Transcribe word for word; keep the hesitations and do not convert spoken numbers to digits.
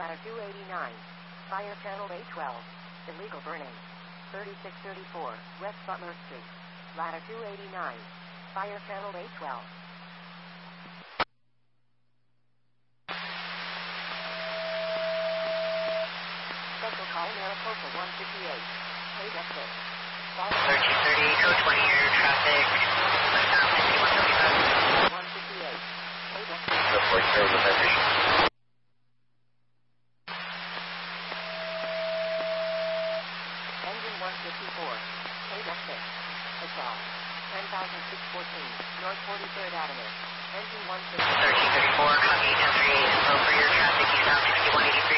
Ladder two eighty-nine. Fire Channel A twelve. Illegal burning. thirty-six thirty-four, West Butler Street. Ladder two eighty-nine. Fire Channel A twelve. Special call Mariposa one fifty-eight. Page exit. thirteen thirty, code twenty, your traffic. Westbound fifty-one seventy-five. one fifty-eight. Page exit. So forty, zero, with that vision. Engine one fifty-four. Page exit. Exhaust. ten thousand six hundred fourteen, North forty-third Avenue. Engine one fifty-four. thirteen thirty-four, copy ten three, info for your traffic, eastbound sixty-one eighty-three.